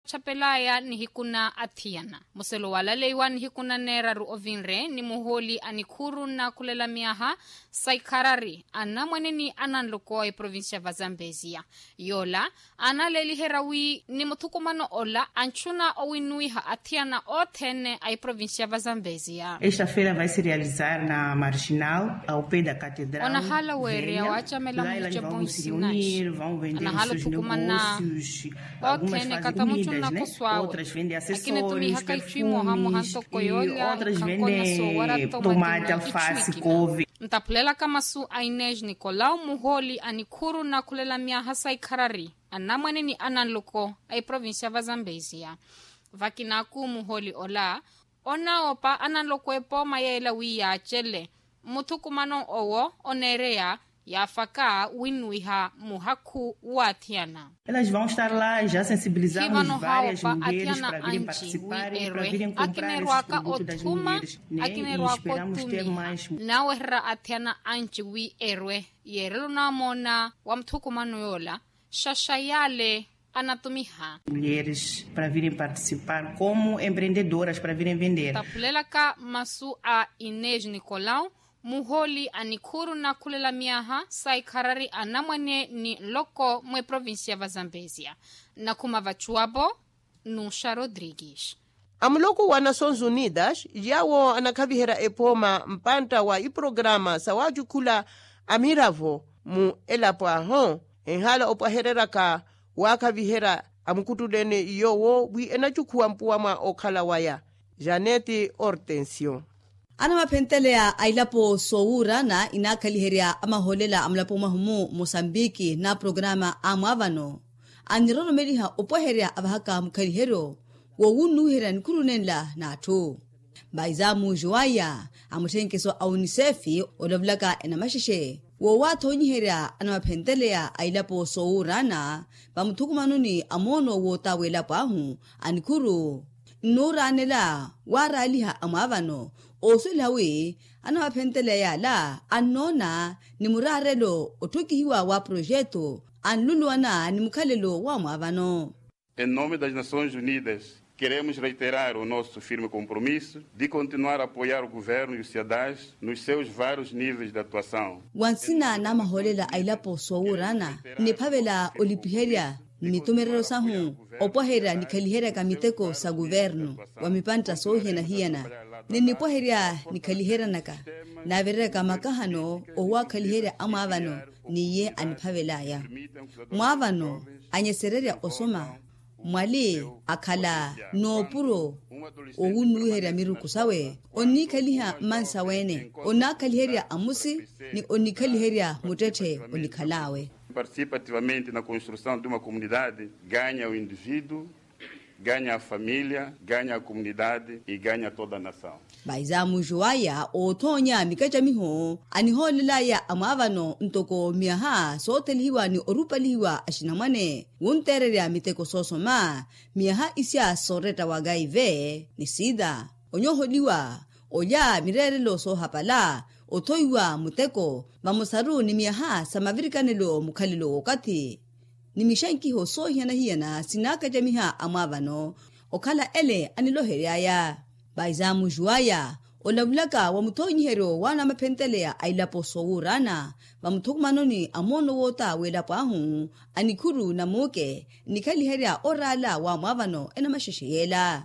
chapelaya ni hikuna athiana. Muselo wala leiwa ni hikuna nera ru ovinre ni muholi anikuru na kulela miaha saikarari. Ana mweneni ananloko e provincia va Zambezia. Yola, ana leli herawi ni mutukumano ola anchuna owinuiha athiana otene ai provincia va Zambezia. Esta feira vai se realizar na Marginal, ao pé da Catedral. Ona hala were wacha mela mucha vão se reunir, vão vender os seus negócios. Algumas fazem comidas, né? Outras vendem acessórios, perfumes, e outras vendem tomate, alface, couve. Ntapulela kamasu Inês Nicolau muholi anikuru na kulela miaha saikarari. Anamwane ni ananloko ai provincia va Zambezia. Vakinaku muholi ola, ona opa ananloko epo mayela wiya achele. Mutukumano owo onerea yafaka winuiha muhaku wathiana. Elas vão estar lá, já sensibilizamos várias mulheres para virem participar e para virem comprar esse produto das mulheres, né? E esperamos ter mais. Nawe hera athiana anchi wi erwe yerelo na mona wa mtukumano yola shashayale anatumiha. Mulheres para virem participar como empreendedoras para virem vender. Tapulela ka masu a Inês Nicolau muholi anikuru na kulela miaha saikarari anamwane ni loko mwe provincia va Zambezia. Na kuma vachuabo Nusha Rodrigues. Amuloko wa Nações Unidas yawo anakavihera epoma mpanta wa iprograma sawaju kula amiravo mu elapo ahon enhala opahereraka wakavihera amukutulene yowo wi enachukuwa mpuama okhala waya Janete Hortensio. Ana mapentelea ailapo soura na inakaliheria amaholela amlapo mahumu Mosambiki na programa amavano. Anirono meriha opoheria abahaka mkalihero wowunuhera nkurunenla nato. Baizamu juaya amutenkeso a UNICEF olavlaka enamashishe. Wowato nyiheria ana mapentelea ailapo soura na bamutukumanuni amono wotawelapo ahu anikuru. Nora anela wara aliha amavano. Osulhawe ana mapenteleya la anona ni murarelo otukihiwa wa projeto anluluana ni mukhalelo wa mwavano. Em nome das Nações Unidas, queremos reiterar o nosso firme compromisso de continuar a apoiar o governo e os cidadãos nos seus vários níveis de atuação. Wansina na maholela ailapo sourana ni pavela olipiheria ni tumerero sahu opohera ni kalihera kamiteko sa governo wa mipanta sohena hiana ni poheria ni kalihera naka na vereka makahano owa kalihera amavano ni ye anipavelaya mwavano anyesereria osoma mwali akala no puro owunuhera mirukusawe oni kaliha mansawene ona kaliheria amusi ni oni kaliheria mutete oni kalawe. Participa ativamente na construção de uma comunidade, ganha o indivíduo, ganha a família, ganha a comunidade e ganha toda a nação. Baizamu juaya otonya mikajamiho aniholilaya amavano ntoko miaha soteliwa ni orupaliwa ashinamane wuntereria miteko sosoma miaha isya soreta wagaive ni sida onyoholiwa oya mirerelo so hapala otoiwa muteko mamusaru ni miaha samavirikanelo mukhalilo wakati ni mishanki ho so hiana sinaka jamiha amavano okhala ele anilohereaya. Baizamu juaya olavulaka wa mutonyihero wana mapentelea ailapo sourana wa mutukumanoni amono wota welapo ahu anikuru na muke nikaliheria orala wa mwavano enamashishiyela.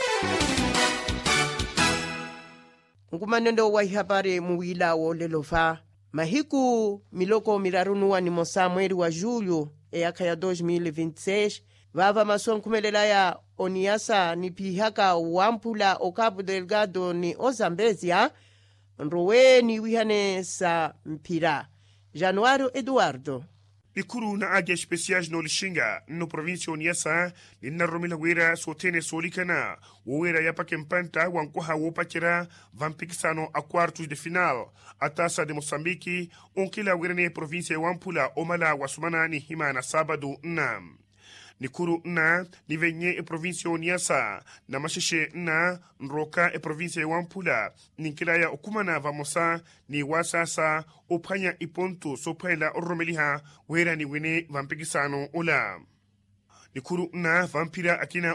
Nkumanendo wa habari muwilawo lelofa mahiku miloko mirarunuwa ni mosa mweri wa julho eaka ya 2026 vava maso nkumelela ya oniasa ni pihaka wampula o Cabo Delgado ni o Zambezia nrowe ni wihane sa mpira. Januário Eduardo. Ikuru na águias especiais no Lixinga, no província Oniasa, ni na Romila Wera sotene solikana, o Wera yapakempanta wankoha wopakira vampikisano a quartos de final. A taça de Moçambique, onkila Wera ne província Wampula Omala Wasumana ni himana sábado nam. Nikuru na ni venye e província Oniasa, na masheshe na nroka e província Wampula, ninkilaya okumana vamosa ni wasasa opanya ipontu sopaila oromeliha wera ni wene vampikisano ola. Nikuru na vampira akina